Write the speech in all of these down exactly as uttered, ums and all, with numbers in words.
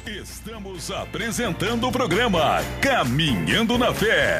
Estamos apresentando o programa Caminhando na Fé.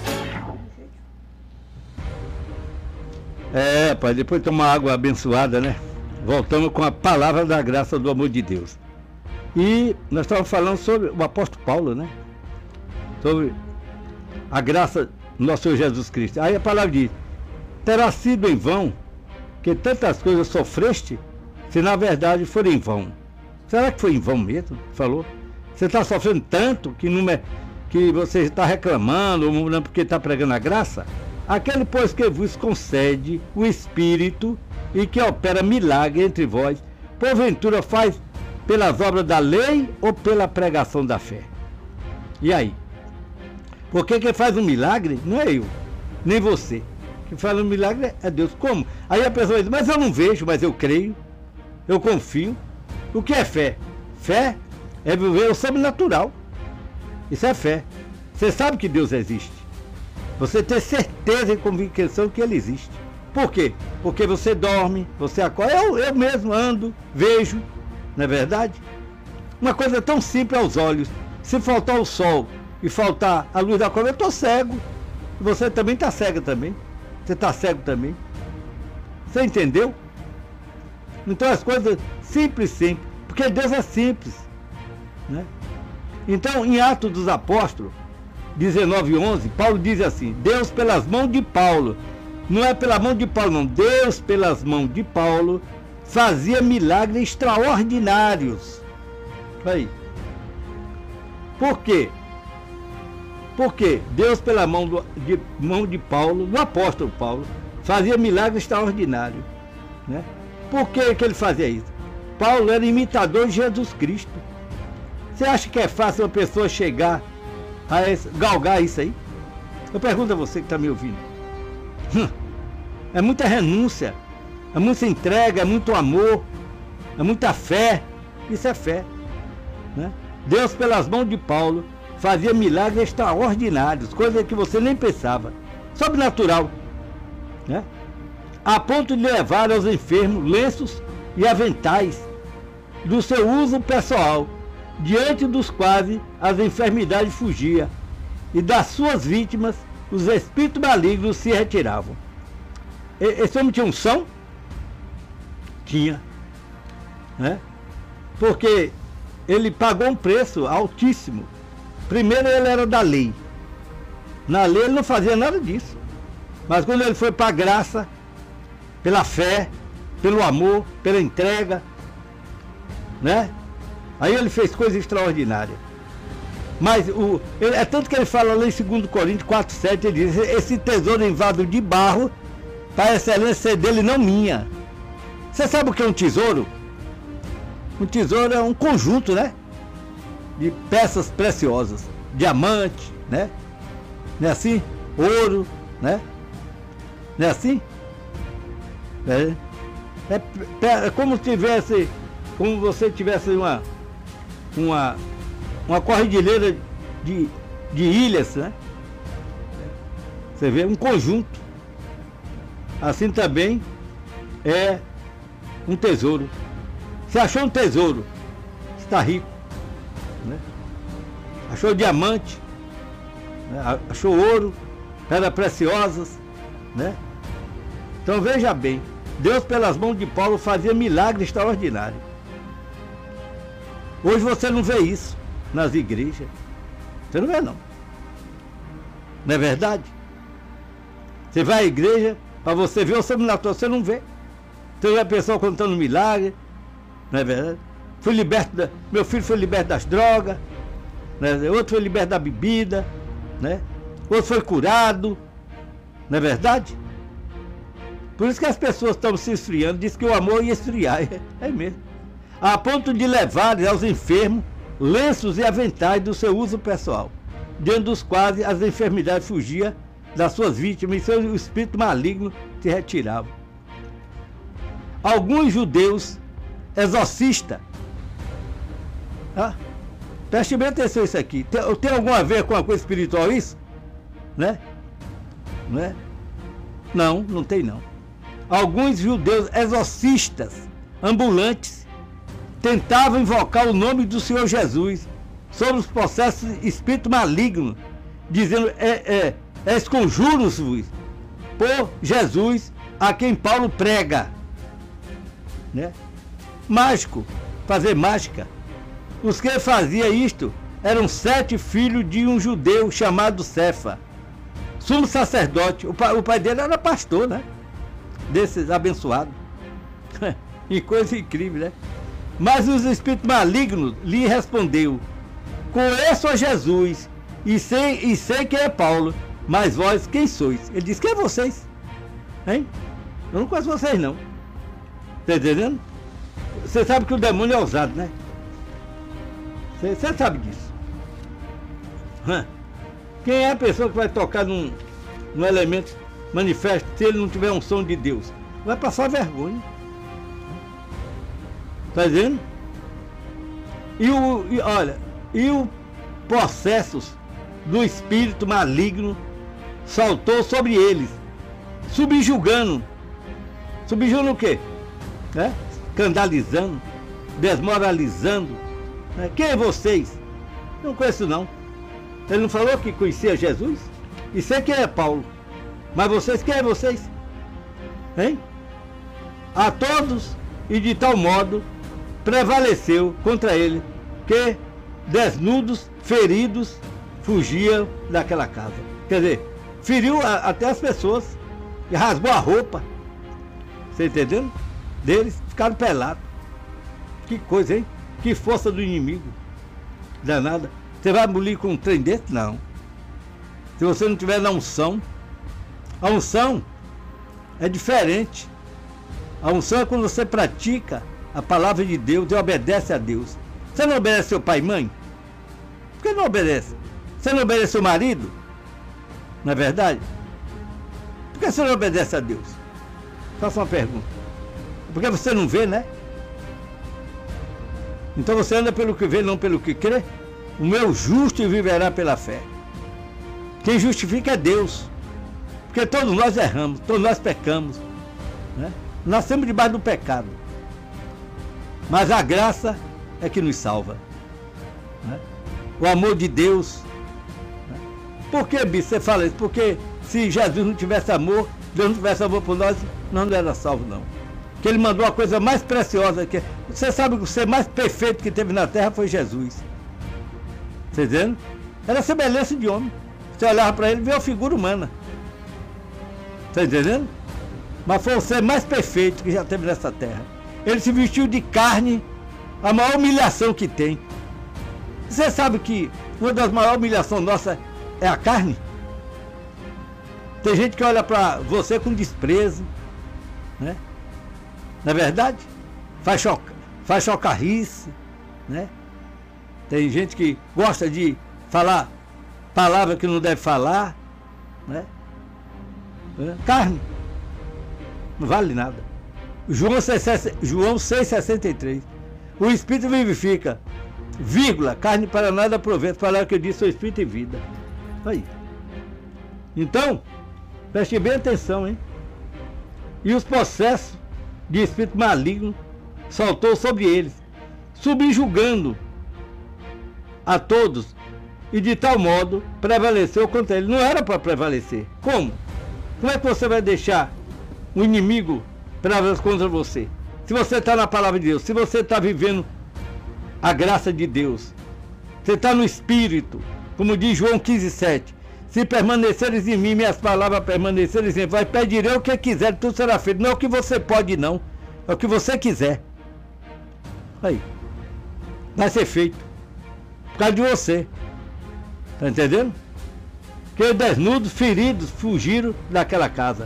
É, pai, depois de tomar água abençoada, né? Voltamos com a palavra da graça do amor de Deus. E nós estávamos falando sobre o apóstolo Paulo, né? Sobre a graça do nosso Senhor Jesus Cristo. Aí a palavra diz: terá sido em vão que tantas coisas sofreste, se na verdade for em vão. Será que foi em vão mesmo? Falou. Você está sofrendo tanto que, não é, que você está reclamando, não porque está pregando a graça? Aquele, pois, que vos concede o Espírito e que opera milagre entre vós, porventura faz pelas obras da lei ou pela pregação da fé? E aí? Porque quem faz um milagre não é eu, nem você. Quem faz um milagre é Deus. Como? Aí a pessoa diz: mas eu não vejo, mas eu creio, eu confio. O que é fé? Fé é viver o sobrenatural. Isso é fé. Você sabe que Deus existe. Você tem certeza e convicção que Ele existe. Por quê? Porque você dorme, você acorda. Eu, eu mesmo ando, vejo, não é verdade? Uma coisa tão simples aos olhos. Se faltar o sol e faltar a luz da cor, eu estou cego. Você também está cego também. Você está cego também. Você entendeu? Então as coisas simples, simples. Porque Deus é simples, né? Então, em Atos dos Apóstolos dezenove, onze, Paulo diz assim: Deus pelas mãos de Paulo, não é pela mão de Paulo não, Deus pelas mãos de Paulo fazia milagres extraordinários. Aí. Por quê? Porque Deus pela mão, do, de, mão de Paulo, do apóstolo Paulo, fazia milagres extraordinários, né? Por que que ele fazia isso? Paulo era imitador de Jesus Cristo. Você acha que é fácil uma pessoa chegar a esse, galgar isso aí? Eu pergunto a você que está me ouvindo. É muita renúncia, é muita entrega, é muito amor, é muita fé. Isso é fé, né? Deus pelas mãos de Paulo fazia milagres extraordinários, coisas que você nem pensava, sobrenatural, né? A ponto de levar aos enfermos lenços e aventais do seu uso pessoal, diante dos quais as enfermidades fugiam, e das suas vítimas os espíritos malignos se retiravam. Esse homem tinha unção? Tinha, né? Porque ele pagou um preço altíssimo. Primeiro, ele era da lei. Na lei ele não fazia nada disso. Mas quando ele foi para a graça, pela fé, pelo amor, pela entrega, né? Aí ele fez coisas extraordinárias. Mas o, ele, é tanto que ele fala lá em dois Coríntios quatro, sete, ele diz: esse tesouro em vaso de barro, para a excelência ser dele, não minha. Você sabe o que é um tesouro? Um tesouro é um conjunto, né? De peças preciosas, diamante, né? Não é assim? Ouro, né? Não é assim? É, é, é como se tivesse, como você tivesse uma, uma, uma corredilheira de, de ilhas, né? Você vê um conjunto. Assim também é um tesouro. Você achou um tesouro, está rico, né? Achou diamante, né? Achou ouro, pedras preciosas, né? Então veja bem, Deus pelas mãos de Paulo fazia milagres extraordinários. Hoje você não vê isso nas igrejas. Você não vê não. Não é verdade? Você vai à igreja, para você ver o sobrenatural, você não vê. Você vê a pessoa contando milagre, não é verdade? Fui liberto da, meu filho foi liberto das drogas, né? Outro foi liberto da bebida, né? Outro foi curado, não é verdade? Por isso que as pessoas estão se esfriando, diz que o amor ia esfriar, é, é mesmo. A ponto de levar aos enfermos lenços e aventais do seu uso pessoal, diante dos quais as enfermidades fugiam das suas vítimas e seu espírito maligno se retirava. Alguns judeus exorcistas, ah, preste bem atenção isso aqui, tem, tem alguma a ver com a coisa espiritual isso? Né? Não é? Não, não tem não. Alguns judeus exorcistas ambulantes tentavam invocar o nome do Senhor Jesus sobre os processos de espírito maligno, dizendo, é, é, esconjuro-vos por Jesus, a quem Paulo prega. Né? Mágico, fazer mágica. Os que faziam isto eram sete filhos de um judeu chamado Cefa, sumo sacerdote. O pai, o pai dele era pastor, né? Desses abençoados. E coisa incrível, né? Mas os espíritos malignos lhe respondeu: conheço a Jesus e sei, e sei que é Paulo, mas vós quem sois? Ele disse: quem é vocês? Hein? Eu não conheço vocês não. Tá entendendo? Você sabe que o demônio é ousado, né? Você, você sabe disso. Hã? Quem é a pessoa que vai tocar num, num elemento manifesto se ele não tiver um som de Deus? Vai passar vergonha. Tá vendo? E o, e, olha, e o processos do espírito maligno saltou sobre eles, subjugando. Subjugando o quê? Né? Escandalizando, desmoralizando. Né? Quem é vocês? Não conheço não. Ele não falou que conhecia Jesus? E sei quem é Paulo. Mas vocês, quem é vocês? Hein? A todos, e de tal modo prevaleceu contra ele, que desnudos, feridos, fugiam daquela casa. Quer dizer, feriu a, até as pessoas, e rasgou a roupa. Você entendendo? Deles, ficaram pelados. Que coisa, hein? Que força do inimigo. Danada. Você vai abolir com um trem desse? Não. Se você não tiver na unção. A unção é diferente. A unção é quando você pratica a palavra de Deus e obedece a Deus. Você não obedece seu pai e mãe? Por que não obedece? Você não obedece seu marido? Não é verdade? Por que você não obedece a Deus? Faça uma pergunta. Porque você não vê, né? Então você anda pelo que vê, não pelo que crê? O meu justo viverá pela fé. Quem justifica é Deus. Porque todos nós erramos, todos nós pecamos. Né? Nascemos debaixo do pecado. Mas a graça é que nos salva. Né? O amor de Deus. Né? Por que, bicho, você fala isso? Porque se Jesus não tivesse amor, Deus não tivesse amor por nós, nós não era salvo, não. Que ele mandou a coisa mais preciosa. Que você sabe que o ser mais perfeito que teve na terra foi Jesus. Você entendendo? Era a semelhança de homem. Você olhava para ele e via a figura humana. Está entendendo? Mas foi o ser mais perfeito que já teve nessa terra. Ele se vestiu de carne, a maior humilhação que tem. Você sabe que uma das maiores humilhações nossas é a carne? Tem gente que olha para você com desprezo, né? Não é verdade? Faz, choca, faz chocarrice, né? Tem gente que gosta de falar palavra que não deve falar, né? Carne. Não vale nada. João seis, sessenta e três. O Espírito vivifica, vírgula, carne para nada aproveita, palavra que eu disse, sou Espírito e vida. Aí. Então, preste bem atenção, hein? E os processos de espírito maligno saltou sobre eles, subjugando a todos, e de tal modo prevaleceu contra ele. Não era para prevalecer. Como? Como é que você vai deixar o inimigo prevalecer contra você? Se você está na palavra de Deus, se você está vivendo a graça de Deus, você está no Espírito, como diz João quinze, sete. Se permaneceres em mim, minhas palavras permanecerem em mim, vai pedir eu o que quiser, tudo será feito. Não é o que você pode, não. É o que você quiser. Aí. Vai ser feito. Por causa de você. Tá entendendo? Porque desnudos, feridos, fugiram daquela casa.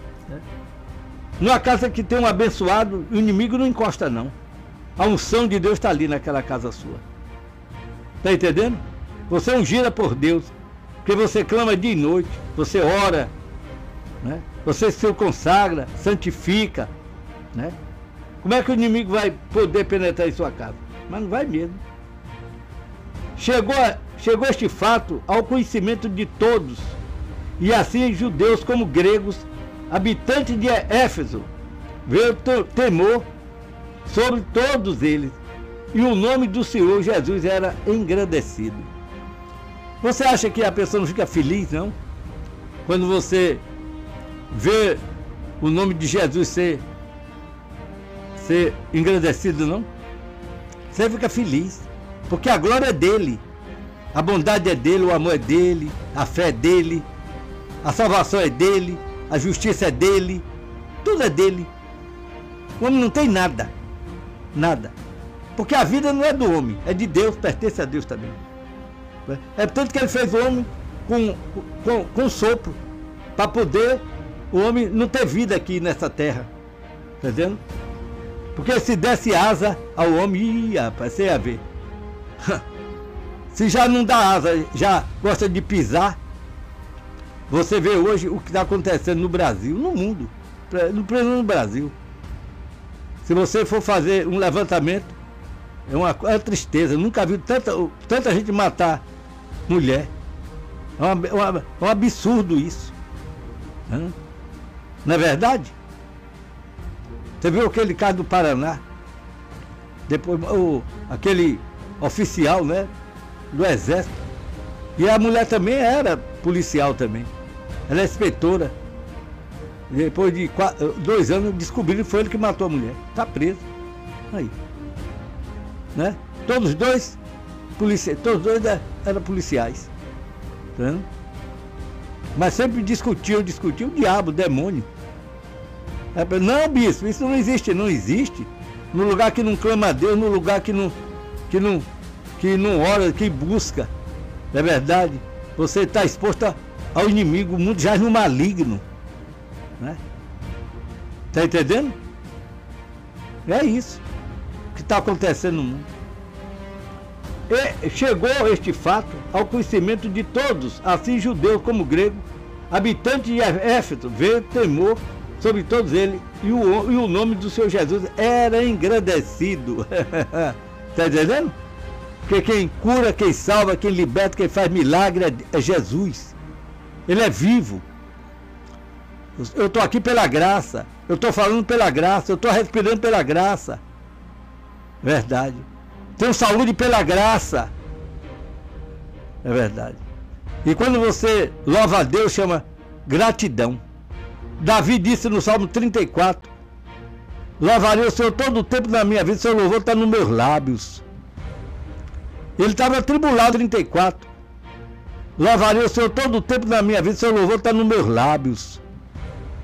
Numa casa que tem um abençoado, o inimigo não encosta, não. A unção de Deus está ali naquela casa sua. Tá entendendo? Você é ungida por Deus. Porque você clama dia e noite, você ora, né? Você se consagra, santifica, né? Como é que o inimigo vai poder penetrar em sua casa? Mas não vai mesmo. Chegou, chegou este fato ao conhecimento de todos, e assim judeus como gregos, habitantes de Éfeso, veio temor sobre todos eles, e o nome do Senhor Jesus era engrandecido. Você acha que a pessoa não fica feliz, não? Quando você vê o nome de Jesus ser, ser engrandecido, não? Você fica feliz, porque a glória é dele, a bondade é dele, o amor é dele, a fé é dele, a salvação é dele, a justiça é dele, tudo é dele. O homem não tem nada, nada, porque a vida não é do homem, é de Deus, pertence a Deus também. É tanto que ele fez o homem com, com, com sopro, para poder o homem não ter vida aqui nessa terra, entendendo? Porque se desse asa ao homem, ia, rapaz, você ia ver. Se já não dá asa, já gosta de pisar, você vê hoje o que está acontecendo no Brasil, no mundo, no, no Brasil. Se você for fazer um levantamento, é uma, é uma tristeza. Eu nunca vi tanta, tanta gente matar mulher. É, uma, uma, é um absurdo isso. Hã? Não é verdade? Você viu aquele caso do Paraná? Depois, o, aquele oficial, né, do Exército. E a mulher também era policial também. Ela é inspetora. Depois de quatro, dois anos descobriram que foi ele que matou a mulher. Está preso. Aí. Né? Todos os dois, policia, todos dois eram policiais. Tá? Mas sempre discutiam, discutiam o diabo, o demônio. Não, bispo, isso não existe, não existe. No lugar que não clama a Deus, no lugar que não, que não, que não ora, que busca. É verdade. Você está exposto ao inimigo, o mundo já é no maligno. Né? Tá entendendo? É isso que está acontecendo no mundo. E chegou este fato ao conhecimento de todos, assim judeus como gregos, habitantes de Éfeso, veio temor sobre todos eles, e o, e o nome do Senhor Jesus era engrandecido. Está entendendo? Porque quem cura, quem salva, quem liberta, quem faz milagre é, é Jesus. Ele é vivo. Eu estou aqui pela graça, eu estou falando pela graça, eu estou respirando pela graça. Verdade. Tenho saúde pela graça. É verdade. E quando você louva a Deus, chama gratidão. Davi disse no Salmo trinta e quatro: louvarei o Senhor todo o tempo da minha vida, o seu louvor está nos meus lábios. Ele estava atribulado, trinta e quatro. Louvarei o Senhor todo o tempo da minha vida, o seu louvor está nos meus lábios.